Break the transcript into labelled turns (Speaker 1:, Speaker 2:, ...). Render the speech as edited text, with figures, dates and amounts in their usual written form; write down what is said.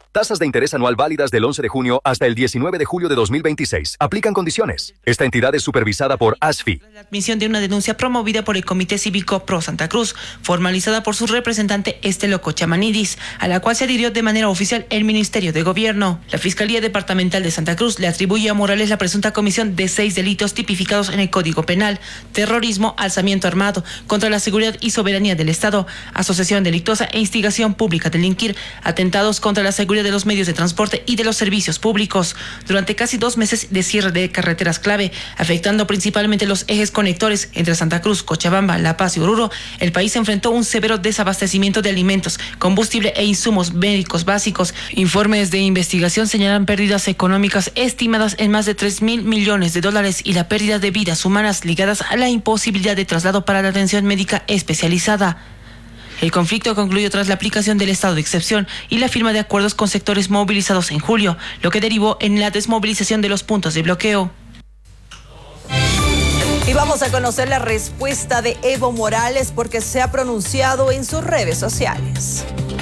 Speaker 1: Tasas de interés anual válidas del 11 de junio hasta el 19 de julio de 2026. Aplican condiciones. Esta entidad es supervisada por ASFI.
Speaker 2: La admisión de una denuncia promovida por el Comité Cívico Pro Santa Cruz, formalizada por su representante Estelo Cochamanidis, a la cual se adhirió de manera oficial el Ministerio de Gobierno. La Fiscalía Departamental de Santa Cruz le atribuye a Morales la presunta comisión de 6 delitos tipificados en el Código Penal: terrorismo, alzamiento armado, contra la seguridad y soberanía del Estado, asociación delictuosa e instigación pública a delinquir, atentados contra la seguridad de los medios de transporte y de los servicios públicos. Durante casi 2 meses de cierre de carreteras clave, afectando principalmente los ejes conectores entre Santa Cruz, Cochabamba, La Paz y Oruro, el país enfrentó un severo desabastecimiento de alimentos, combustible e insumos médicos básicos. Informes de investigación señalan pérdidas económicas estimadas en más de 3.000 millones de dólares y la pérdida de vidas humanas ligadas a la imposibilidad de traslado para la atención médica especializada. El conflicto concluyó tras la aplicación del estado de excepción y la firma de acuerdos con sectores movilizados en julio, lo que derivó en la desmovilización de los puntos de bloqueo.
Speaker 3: Y vamos a conocer la respuesta de Evo Morales porque se ha pronunciado en sus redes sociales.